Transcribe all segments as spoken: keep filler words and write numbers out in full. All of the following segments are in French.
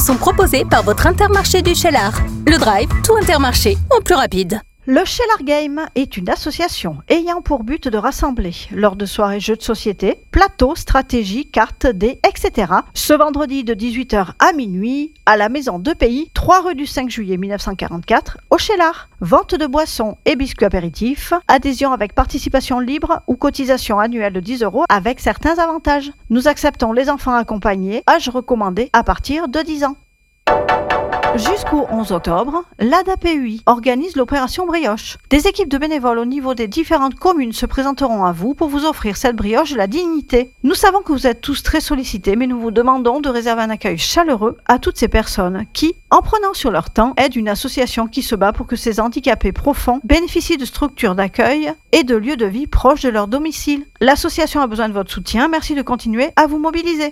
sont proposés par votre Intermarché du Cheylard. Le Drive, tout Intermarché, en plus rapide. Le Cheylard Game est une association ayant pour but de rassembler, lors de soirées jeux de société, plateaux, stratégies, cartes, dés, et cetera, ce vendredi de dix-huit heures à minuit, à la Maison de Pays, trois rue du cinq juillet mille neuf cent quarante-quatre, au Cheylard. Vente de boissons et biscuits apéritifs, adhésion avec participation libre ou cotisation annuelle de dix euros avec certains avantages. Nous acceptons les enfants accompagnés, âge recommandé à partir de dix ans. Jusqu'au onze octobre, l'A D A P U I organise l'opération Brioche. Des équipes de bénévoles au niveau des différentes communes se présenteront à vous pour vous offrir cette brioche de la dignité. Nous savons que vous êtes tous très sollicités, mais nous vous demandons de réserver un accueil chaleureux à toutes ces personnes qui, en prenant sur leur temps, aident une association qui se bat pour que ces handicapés profonds bénéficient de structures d'accueil et de lieux de vie proches de leur domicile. L'association a besoin de votre soutien. Merci de continuer à vous mobiliser.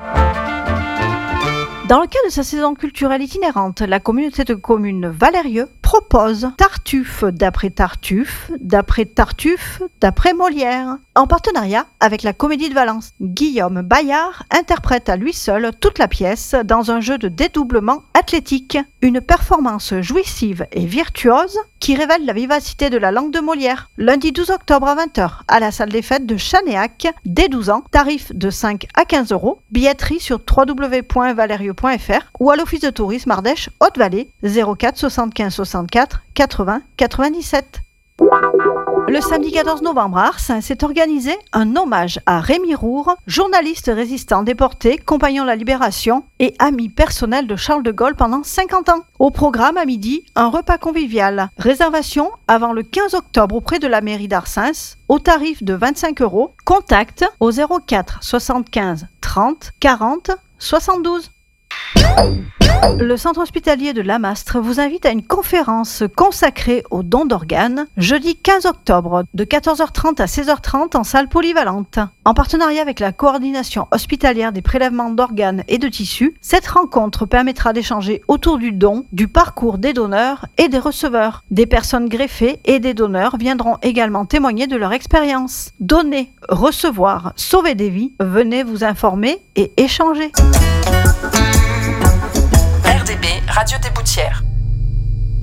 Dans le cadre de sa saison culturelle itinérante, la communauté de communes Valérieux propose Tartuffe d'après Tartuffe, d'après Tartuffe, d'après Molière, en partenariat avec la Comédie de Valence. Guillaume Bayard interprète à lui seul toute la pièce dans un jeu de dédoublement athlétique, une performance jouissive et virtuose qui révèle la vivacité de la langue de Molière. Lundi douze octobre à vingt heures à la salle des fêtes de Chanéac, dès douze ans, tarif de cinq à quinze euros, billetterie sur w w w point valérieux point f r ou à l'office de tourisme Ardèche Haute-Vallée zéro quatre soixante-quinze soixante-quatre quatre-vingts quatre-vingt-dix-sept. Le samedi quatorze novembre à Ars s'est organisé un hommage à Rémi Roure, journaliste résistant déporté, compagnon de la Libération et ami personnel de Charles de Gaulle pendant cinquante ans. Au programme à midi, un repas convivial. Réservation avant le quinze octobre auprès de la mairie d'Arsens au tarif de vingt-cinq euros. Contact au zéro quatre soixante-quinze trente quarante soixante-douze. Le centre hospitalier de Lamastre vous invite à une conférence consacrée aux dons d'organes, jeudi quinze octobre, de quatorze heures trente à seize heures trente en salle polyvalente. En partenariat avec la coordination hospitalière des prélèvements d'organes et de tissus, cette rencontre permettra d'échanger autour du don, du parcours des donneurs et des receveurs. Des personnes greffées et des donneurs viendront également témoigner de leur expérience. Donner, recevoir, sauver des vies, venez vous informer et échanger. R D B, Radio des Boutières.